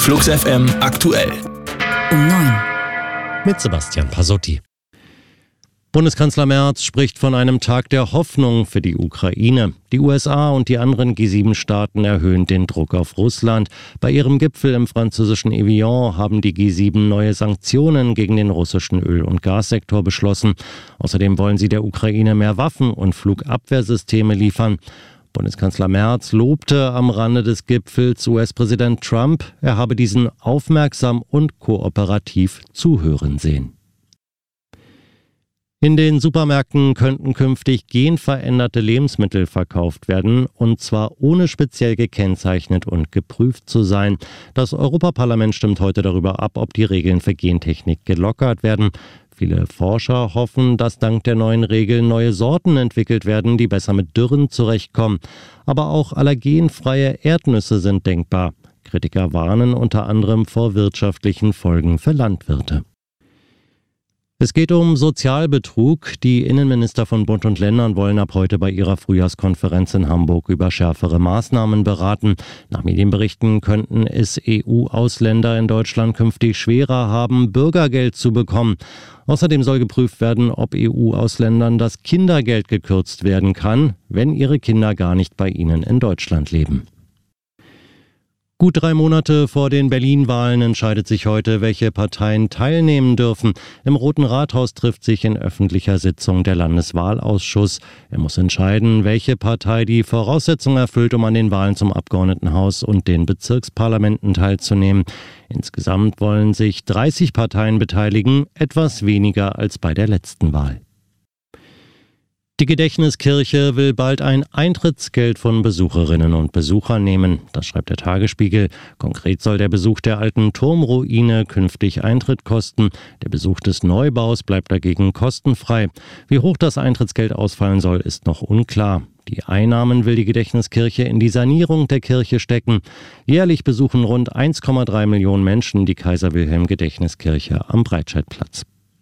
Flux FM aktuell. Um 9. Mit Sebastian Pasotti. Bundeskanzler Merz spricht von einem Tag der Hoffnung für die Ukraine. Die USA und die anderen G7-Staaten erhöhen den Druck auf Russland. Bei ihrem Gipfel im französischen Evian haben die G7 neue Sanktionen gegen den russischen Öl- und Gassektor beschlossen. Außerdem wollen sie der Ukraine mehr Waffen und Flugabwehrsysteme liefern. Bundeskanzler Merz lobte am Rande des Gipfels US-Präsident Trump. Er habe diesen aufmerksam und kooperativ zuhören sehen. In den Supermärkten könnten künftig genveränderte Lebensmittel verkauft werden, und zwar ohne speziell gekennzeichnet und geprüft zu sein. Das Europaparlament stimmt heute darüber ab, ob die Regeln für Gentechnik gelockert werden. Viele Forscher hoffen, dass dank der neuen Regeln neue Sorten entwickelt werden, die besser mit Dürren zurechtkommen. Aber auch allergenfreie Erdnüsse sind denkbar. Kritiker warnen unter anderem vor wirtschaftlichen Folgen für Landwirte. Es geht um Sozialbetrug. Die Innenminister von Bund und Ländern wollen ab heute bei ihrer Frühjahrskonferenz in Hamburg über schärfere Maßnahmen beraten. Nach Medienberichten könnten es EU-Ausländer in Deutschland künftig schwerer haben, Bürgergeld zu bekommen. Außerdem soll geprüft werden, ob EU-Ausländern das Kindergeld gekürzt werden kann, wenn ihre Kinder gar nicht bei ihnen in Deutschland leben. Gut 3 Monate vor den Berlin-Wahlen entscheidet sich heute, welche Parteien teilnehmen dürfen. Im Roten Rathaus trifft sich in öffentlicher Sitzung der Landeswahlausschuss. Er muss entscheiden, welche Partei die Voraussetzungen erfüllt, um an den Wahlen zum Abgeordnetenhaus und den Bezirksparlamenten teilzunehmen. Insgesamt wollen sich 30 Parteien beteiligen, etwas weniger als bei der letzten Wahl. Die Gedächtniskirche will bald ein Eintrittsgeld von Besucherinnen und Besuchern nehmen. Das schreibt der Tagesspiegel. Konkret soll der Besuch der alten Turmruine künftig Eintritt kosten. Der Besuch des Neubaus bleibt dagegen kostenfrei. Wie hoch das Eintrittsgeld ausfallen soll, ist noch unklar. Die Einnahmen will die Gedächtniskirche in die Sanierung der Kirche stecken. Jährlich besuchen rund 1,3 Millionen Menschen die Kaiser-Wilhelm-Gedächtniskirche am Breitscheidplatz.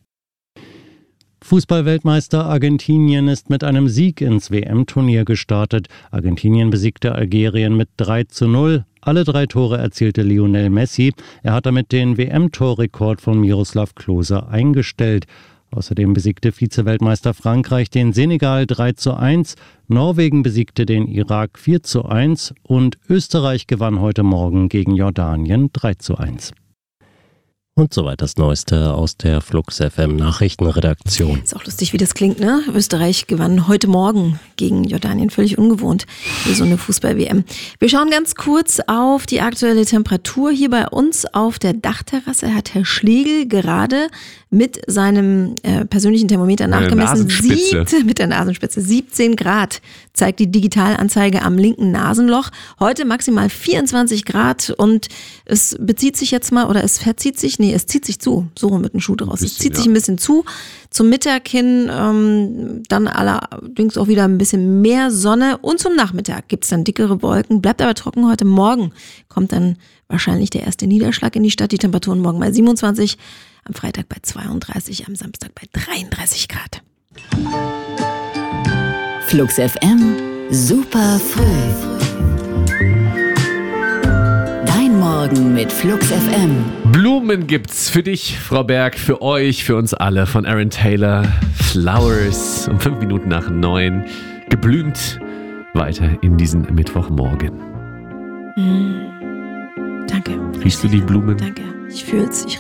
Fußball-Weltmeister Argentinien ist mit einem Sieg ins WM-Turnier gestartet. Argentinien besiegte Algerien mit 3:0. Alle 3 Tore erzielte Lionel Messi. Er hat damit den WM-Torrekord von Miroslav Klose eingestellt. Außerdem besiegte Vize-Weltmeister Frankreich den Senegal 3:1. Norwegen besiegte den Irak 4:1 und Österreich gewann heute Morgen gegen Jordanien 3:1. Und soweit das Neueste aus der Flux FM Nachrichtenredaktion. Ist auch lustig, wie das klingt, ne? Österreich gewann heute Morgen gegen Jordanien. Völlig ungewohnt für so eine Fußball-WM. Wir schauen ganz kurz auf die aktuelle Temperatur hier bei uns auf der Dachterrasse. Hat Herr Schlegel gerade mit seinem persönlichen Thermometer nachgemessen. Mit der Nasenspitze. 17 Grad zeigt die Digitalanzeige am linken Nasenloch. Heute maximal 24 Grad und es bezieht sich jetzt mal, oder es verzieht sich, es zieht sich zu. So rum mit dem Schuh draus. Es zieht sich ein bisschen zu. Zum Mittag hin dann allerdings auch wieder ein bisschen mehr Sonne. Und zum Nachmittag gibt es dann dickere Wolken. Bleibt aber trocken. Heute Morgen kommt dann wahrscheinlich der erste Niederschlag in die Stadt. Die Temperaturen morgen bei 27, am Freitag bei 32, am Samstag bei 33 Grad. Flux FM, super früh. Morgen mit Flux FM. Blumen gibt's für dich, Frau Berg, für euch, für uns alle, von Aaron Taylor. Flowers um 5 Minuten nach 9. Geblümt weiter in diesen Mittwochmorgen. Danke. Riechst du die Blumen? Danke. Ich fühl's.